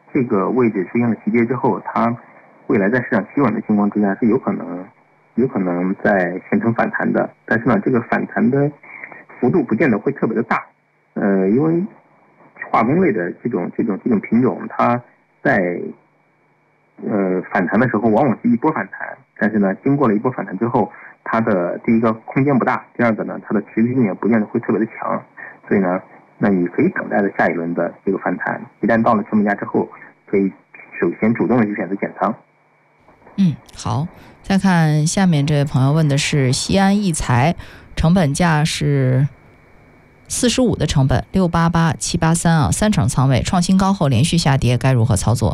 这个位置出现了急跌之后，它未来在市场企稳的情况之下是有可能在形成反弹的，但是呢，这个反弹的幅度不见得会特别的大，因为化工类的这种品种，它在反弹的时候往往是一波反弹，但是呢，经过了一波反弹之后，它的第一个空间不大，第二个呢，它的持续性也不见得会特别的强，所以呢，那你可以等待着下一轮的这个反弹，一旦到了成本价之后，可以首先主动的去选择减仓。 好，再看下面这位朋友问的是西安易材，成本价是45的成本，688、783啊，3成仓位，创新高后连续下跌，该如何操作？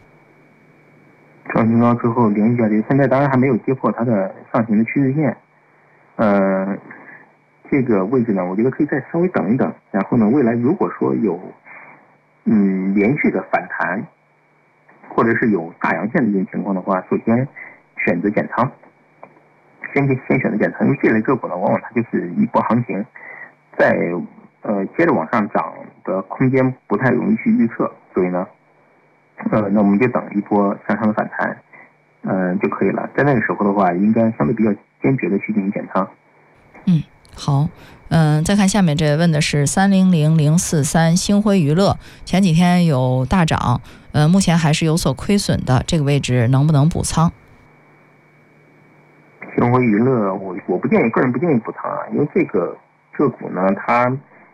创新高之后连续下跌，现在当然还没有跌破它的上行的趋势线，这个位置呢，我觉得可以再稍微等一等，然后呢，未来如果说有连续的反弹，或者是有大阳线的这种情况的话，首先选择减仓，先选择减仓，因为这类个股呢，往往它就是一波行情，在接着往上涨的空间不太容易去预测，所以呢，那我们就等一波向上的反弹，就可以了。在那个时候的话，应该相对比较坚决的去进行减仓。 好，再看下面这问的是300043星辉娱乐，前几天有大涨，目前还是有所亏损的，这个位置能不能补仓？ 星辉娱乐，我不建议，个人不建议补仓啊，因为这个股呢，它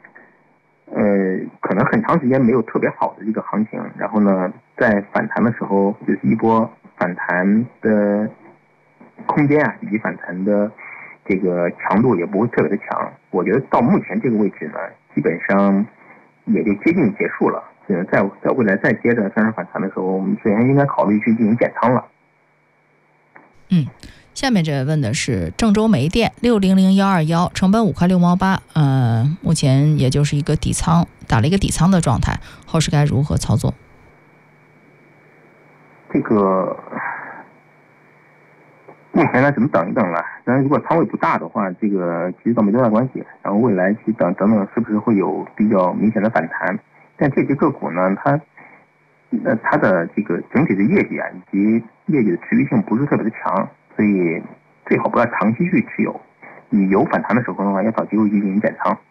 可能很长时间没有特别好的这个行情，然后呢，在反弹的时候，就是一波反弹的空间啊，以及反弹的这个强度也不会特别的强。我觉得到目前这个位置呢，基本上也就接近结束了。在未来再接着向上反弹的时候，我们首先应该考虑去进行减仓了。 下面这问的是郑州煤电600121，成本5块6毛8，目前也就是一个底仓，打了一个底仓的状态，后市该如何操作？ 这个目前呢，只能等一等了。当然，如果仓位不大的话，这个其实倒没多大关系。然后未来去等等，是不是会有比较明显的反弹？但这只个股呢，它的这个整体的业绩啊，以及业绩的持续性不是特别的强，所以最好不要长期去持有。你有反弹的时候的话，要找机会去进行减仓。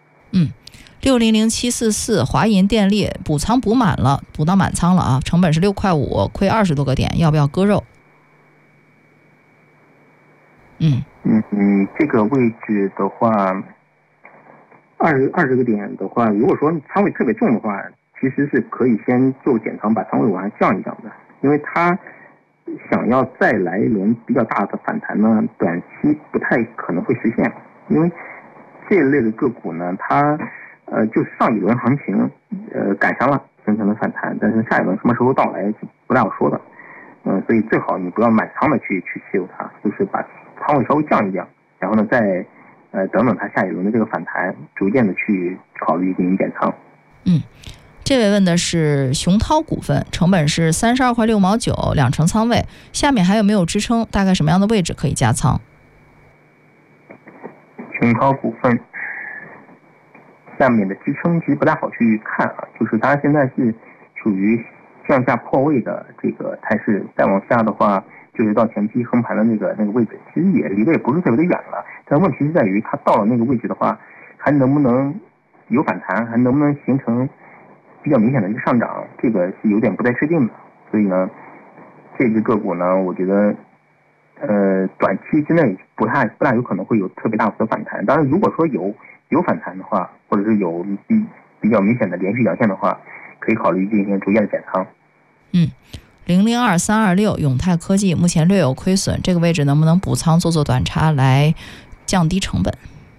600744华银电力补仓补满了，补到满仓了啊，成本是6块5，亏20多个点，要不要割肉？ 这个位置的话，20个点的话，如果说仓位特别重的话，其实是可以先做减仓，把仓位往上降一降的，因为它想要再来一轮比较大的反弹呢，短期不太可能会实现，因为这一类的个股呢，它就是上一轮行情赶上了形成了反弹，但是下一轮什么时候到来不大好说的，所以最好你不要满仓的去持有它，就是把仓位稍微降一降，然后呢再等等它下一轮的这个反弹，逐渐的去考虑进行减仓。 这位问的是熊涛股份，成本是32块6毛9，2成仓位，下面还有没有支撑？大概什么样的位置可以加仓？ 熊涛股份下面的支撑其实不大好去看啊，就是它现在是处于向下破位的这个态势，再往下的话就是到前期横盘的那个位置，其实也离得也不是特别的远了，但问题是在于它到了那个位置的话，还能不能有反弹，还能不能形成比较明显的一个上涨，这个是有点不太确定的。所以呢，这只个股呢，我觉得短期之内不大有可能会有特别大幅的反弹。当然，如果说有反弹的话，或者是有比较明显的连续阳线的话，可以考虑进行逐渐的减仓。 002326永泰科技目前略有亏损，这个位置能不能补仓做短差来降低成本？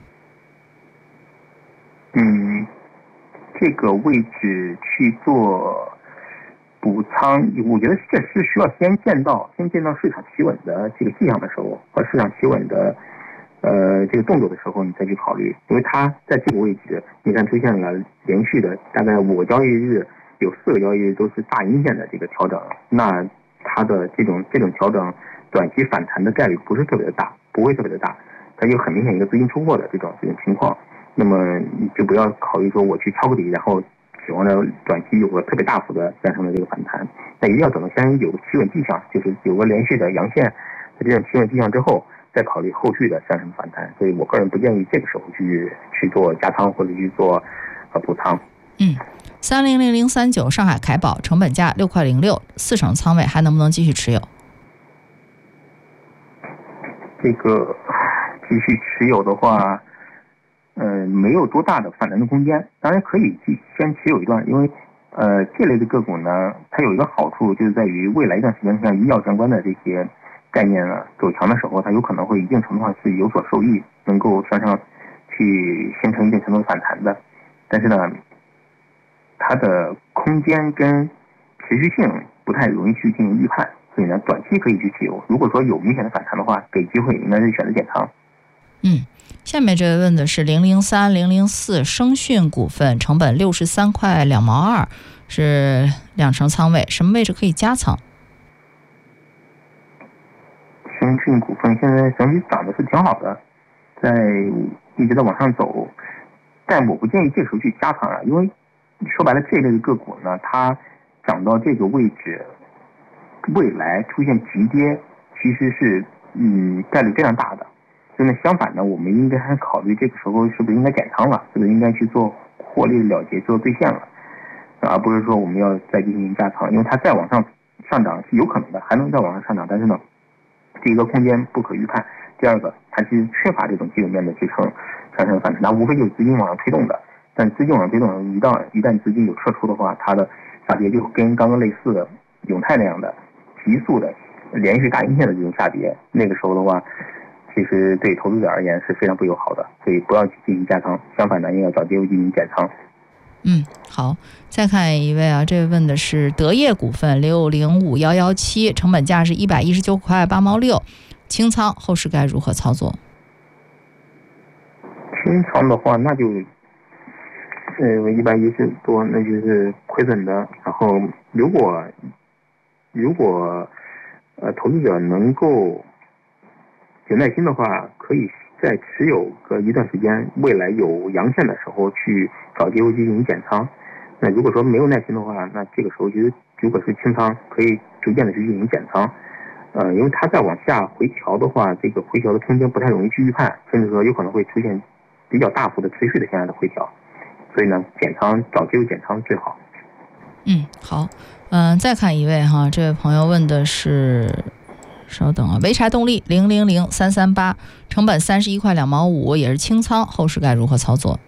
这个位置去做补仓，我觉得这是需要先见到市场企稳的这个迹象的时候，和市场企稳的这个动作的时候，你再去考虑。因为它在这个位置，你看出现了连续的大概5个交易日，有4个交易日都是大阴线的这个调整，那它的这种调整短期反弹的概率不是特别的大，不会特别的大，它有很明显一个资金出货的这种情况。那么你就不要考虑说我去抄个底，然后指望着短期有个特别大幅的向上的这个反弹，那一定要等到先有个企稳迹象，就是有个连续的阳线的这种企稳迹象之后，再考虑后续的向上反弹。所以我个人不建议这个时候去做加仓或者去做补仓。 300039上海凯宝成本价6.06块，4成仓位，还能不能继续持有？ 这个继续持有的话，没有多大的反弹的空间，当然可以先持有一段，因为这类的个股呢，它有一个好处就是在于未来一段时间，像医药相关的这些概念呢走强的时候，它有可能会一定程度上是有所受益，能够向上去形成一定程度的反弹的。但是呢，它的空间跟持续性不太容易去进行预判，所以呢，短期可以去持有。如果说有明显的反弹的话，给机会应该是选择减仓。 下面这位问的是003004声讯股份，成本63.2块，是2成仓位，什么位置可以加仓？ 声讯股份现在整体涨的是挺好的，一直在往上走，但我不建议这时候去加仓啊，因为说白了这类的个股呢，它涨到这个位置，未来出现急跌其实是概率非常大的。所以呢，相反呢，我们应该还考虑这个时候是不是应该减仓了，是不是应该去做获利了结做兑现了，而不是说我们要再进行加仓，因为它再往上涨是有可能的，还能再往上上涨，但是呢，第一个空间不可预判，第二个它其实缺乏这种基本面的支撑向上反弹，它无非就是资金往上推动的，但资金往上推动，一旦资金有撤出的话，它的下跌就跟刚刚类似的永泰那样的急速的连续大阴线的这种下跌，那个时候的话，其实对投资者而言是非常不友好的，所以不要去进行加仓，相反呢，应该找机会进行减仓。 好，再看一位啊，这位问的是德业股份605117，成本价是119.8块8毛6，清仓，后市该如何操作？ 清仓的话，那就110多，那就是亏损的。然后如果投资者能够有耐心的话，可以再持有个一段时间，未来有阳线的时候去找机会进行减仓。那如果说没有耐心的话，那这个时候其实如果是清仓，可以逐渐的去进行减仓。因为它再往下回调的话，这个回调的空间不太容易去预判，甚至说有可能会出现比较大幅的持续的向下的回调，所以呢，减仓找机会减仓最好。 好，再看一位哈，这位朋友问的是。稍等啊，潍柴动力000338，成本31.2块5毛，也是清仓，后市该如何操作？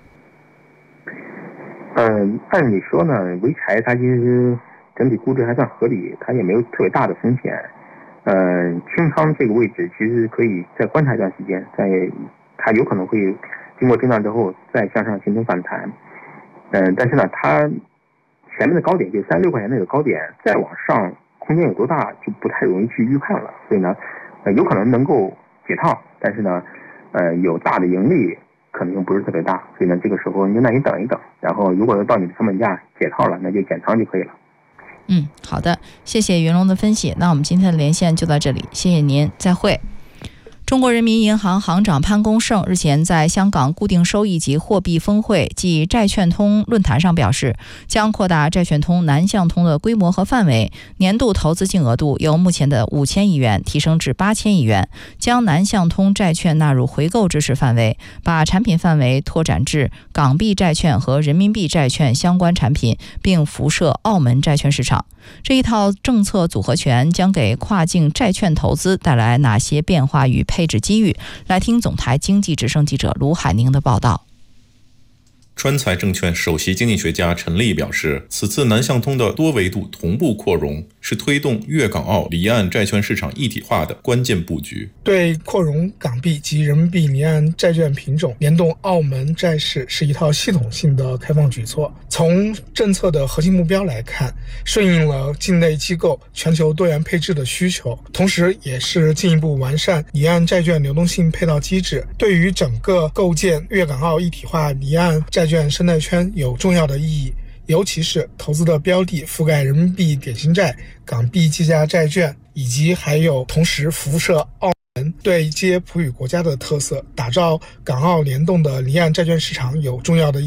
按理说呢，潍柴它其实整体估值还算合理，它也没有特别大的风险。清仓这个位置其实可以再观察一段时间，它有可能会经过震荡之后再向上形成反弹。但是呢，它前面的高点就36块钱那个高点，再往上空间有多大就不太容易去预判了，所以呢，有可能能够解套，但是呢，有大的盈利可能性不是特别大，所以呢，这个时候你就耐心等一等，然后如果到你的成本价解套了，那就减仓就可以了。 好的，谢谢云龙的分析。那我们今天的连线就到这里，谢谢您，再会。中国人民银行行长潘功胜日前在香港固定收益及货币峰会暨债券通论坛上表示，将扩大债券通南向通的规模和范围，年度投资净额度由目前的5000亿元提升至8000亿元，将南向通债券纳入回购支持范围，把产品范围拓展至港币债券和人民币债券相关产品，并辐射澳门债券市场。这一套政策组合拳将给跨境债券投资带来哪些变化与配置机遇？来听总台经济之声记者卢海宁的报道。 川财证券首席经济学家陈立表示，此次南向通的多维度同步扩容是推动粤港澳离岸债券市场一体化的关键布局。 对扩容港币及人民币离岸债券品种，联动澳门债市是一套系统性的开放举措。从政策的核心目标来看，顺应了境内机构全球多元配置的需求，同时也是进一步完善离岸债券流动性配套机制，对于整个构建粤港澳一体化离岸债券生态圈有重要的意义。尤其是投资的标的覆盖人民币典型债、港币计价债券，以及还有同时辐射澳门，对接普语国家的特色，打造港澳联动的离岸债券市场有重要的意义。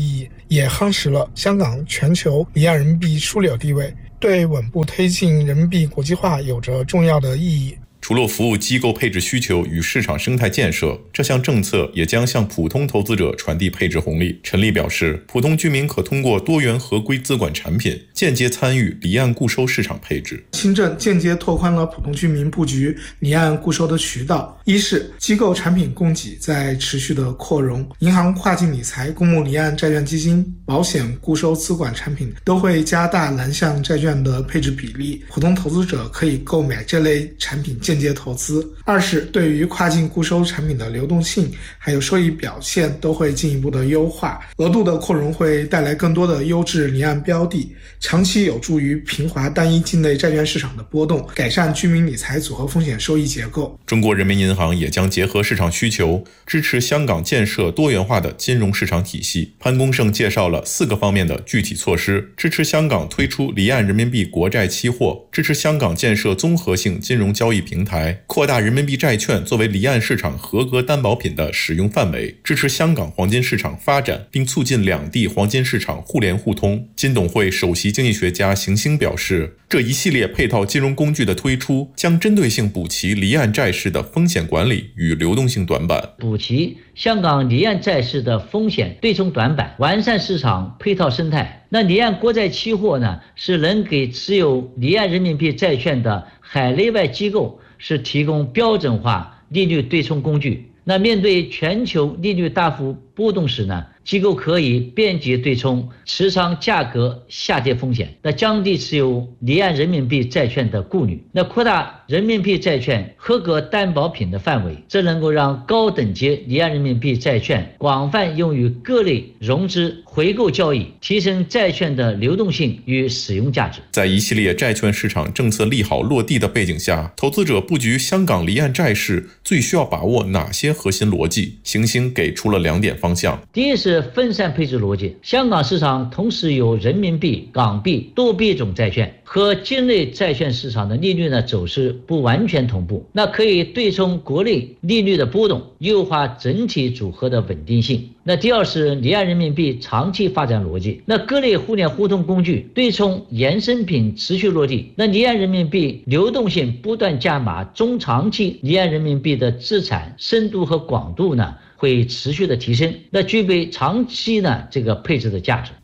也夯实了香港全球离岸人民币枢纽地位，对稳步推进人民币国际化有着重要的意义。 除了服务机构配置需求与市场生态建设，这项政策也将向普通投资者传递配置红利。陈丽表示，普通居民可通过多元合规资管产品，间接参与离岸固收市场配置。 新政间接拓宽了普通居民布局离岸固收的渠道。一是机构产品供给在持续的扩容，银行跨境理财、公募离岸债券基金、保险固收资管产品都会加大蓝项债券的配置比例，普通投资者可以购买这类产品间接投资。二是对于跨境固收产品的流动性还有收益表现都会进一步的优化，额度的扩容会带来更多的优质离岸标的，长期有助于平滑单一境内债券市场的波动，改善居民理财组合风险收益结构。 中国人民银行也将结合市场需求，支持香港建设多元化的金融市场体系。潘功胜介绍了4个方面的具体措施，支持香港推出离岸人民币国债期货，支持香港建设综合性金融交易平台，扩大人民币债券作为离岸市场合格担保品的使用范围，支持香港黄金市场发展，并促进两地黄金市场互联互通。金董会首席经济学家邢星表示，这一系列配套金融工具的推出，将针对性补齐离岸债市的风险管理与流动性短板， 补齐香港离岸债市的风险对冲短板，完善市场配套生态。那离岸国债期货呢，是能给持有离岸人民币债券的海内外机构是提供标准化利率对冲工具。那面对全球利率大幅波动时呢，机构可以便捷对冲持仓价格下跌风险，那降低持有离岸人民币债券的顾虑，那扩大人民币债券合格担保品的范围，这能够让高等级离岸人民币债券广泛用于各类融资回购交易，提升债券的流动性与使用价值。 在一系列债券市场政策利好落地的背景下，投资者布局香港离岸债市最需要把握哪些核心逻辑？邢星给出了2点方向。 第一是分散配置逻辑，香港市场同时有人民币、港币多币种债券，和境内债券市场的利率呢走势不完全同步，那可以对冲国内利率的波动，优化整体组合的稳定性。那第二是离岸人民币长期发展逻辑，那各类互联互通工具对冲衍生品持续落地，那离岸人民币流动性不断加码，中长期离岸人民币的资产深度和广度呢会持续的提升，那具备长期呢这个配置的价值。